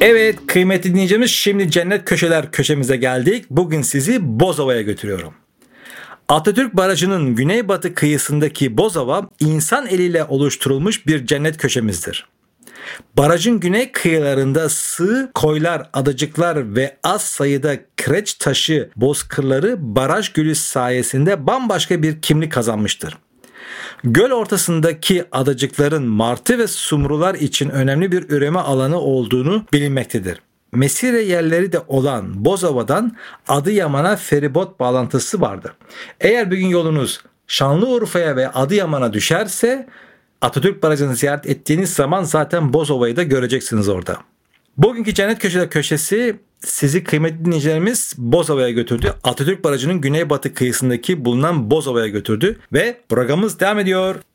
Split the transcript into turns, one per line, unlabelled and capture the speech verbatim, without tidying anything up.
Evet kıymetli dinleyicimiz, şimdi Cennet Köşeler köşemize geldik. Bugün sizi Bozova'ya götürüyorum. Atatürk Barajı'nın güneybatı kıyısındaki Bozova, insan eliyle oluşturulmuş bir cennet köşemizdir. Barajın güney kıyılarında sığ koylar, adacıklar ve az sayıda kireç taşı bozkırları baraj gölü sayesinde bambaşka bir kimlik kazanmıştır. Göl ortasındaki adacıkların martı ve sumrular için önemli bir üreme alanı olduğunu bilinmektedir. Mesire yerleri de olan Bozova'dan Adıyaman'a feribot bağlantısı vardır. Eğer bir gün yolunuz Şanlıurfa'ya ve Adıyaman'a düşerse Atatürk Barajı'nı ziyaret ettiğiniz zaman zaten Bozova'yı da göreceksiniz orada. Bugünkü Cennet Köşeler köşesi sizi kıymetli dinleyicilerimiz Bozova'ya götürdü. Atatürk Barajı'nın güneybatı kıyısındaki bulunan Bozova'ya götürdü ve programımız devam ediyor.